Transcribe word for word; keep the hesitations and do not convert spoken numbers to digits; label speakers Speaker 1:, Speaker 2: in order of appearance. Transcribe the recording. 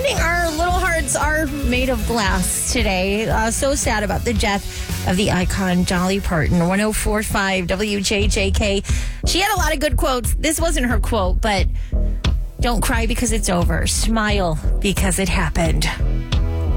Speaker 1: understanding our little hearts are made of glass today. Uh, so sad about the death of the icon Dolly Parton. one oh four point five W J J K. She had a lot of good quotes. This wasn't her quote, but don't cry because it's over. Smile because it happened.